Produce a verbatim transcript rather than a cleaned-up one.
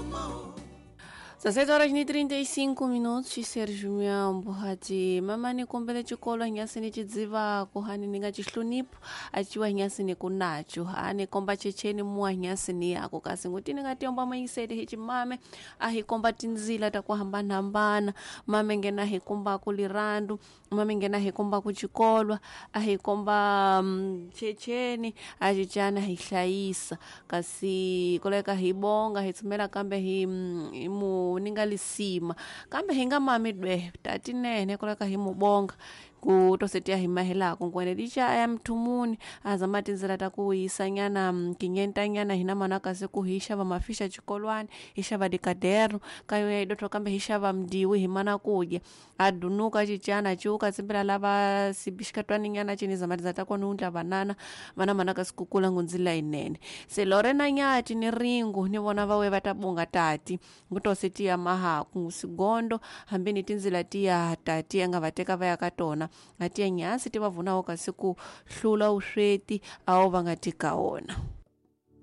dezessete horas e trinta e cinco minutos, Sérgio Miambo hati mamani kombele chikolo nyasini chidziva kuhani ninga chihlunipo achiwa nyasini kunacho ane komba checheni muwa nyasini yako kasi nguti ninga tiomba maisede hichi mame ahi komba tinzila takuwa hambana hambana mame ngena hi komba kulirandu mame ngena hi komba kuchikolwa ahi komba um, checheni achichana hihlaisa kasi koleka hibonga hitsumela kambe hi um, imu ningalisima kambe hinga mamidwe tati nene koleka himubonga kutosetia himahela kungwene dicha aya mtumuni azamati nzila takuisa nyana um, kinyenta nyana hina manaka siku hishava mafisha chikolwani hishava dikaderu kayo ya idoto kambe hishava mdiwi himana kuja adunuka chichana chuka zimbila lava sibishikatwani nyana chini zamati zatakwa nuunta banana mana manaka siku kula ngunzila inene se lorena nyati ni ringu nivona vawe vatabunga tati ngutosetia maha kungusigondo hambini tinzila tia tati anga vateka vaya katona atia nyasi tivavuna oka siku hlula usweti au vangatikaona